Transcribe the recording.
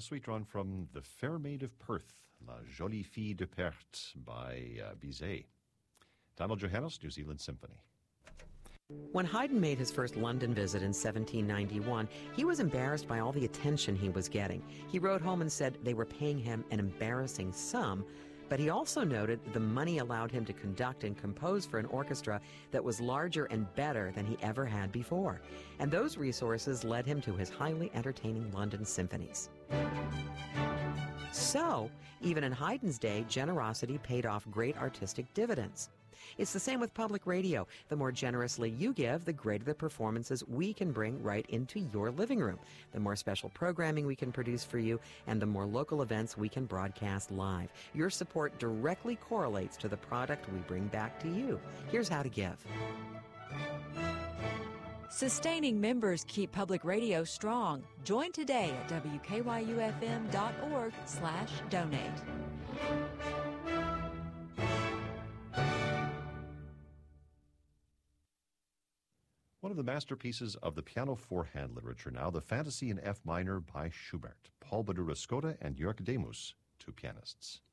A sweet run from The Fair Maid of Perth, La Jolie Fille de Perth by Bizet. Donald Johannes, New Zealand Symphony. When Haydn made his first London visit in 1791, he was embarrassed by all the attention he was getting. He wrote home and said they were paying him an embarrassing sum, but he also noted the money allowed him to conduct and compose for an orchestra that was larger and better than he ever had before. And those resources led him to his highly entertaining London symphonies. So, even in Haydn's day, generosity paid off great artistic dividends. It's the same with public radio. The more generously you give, the greater the performances we can bring right into your living room, the more special programming we can produce for you, and the more local events we can broadcast live. Your support directly correlates to the product we bring back to you. Here's how to give. Sustaining members keep public radio strong. Join today at wkyufm.org/donate. One of the masterpieces of the piano four-hand literature now, the Fantasy in F minor by Schubert. Paul Badura Skoda and Jörg Demus, two pianists.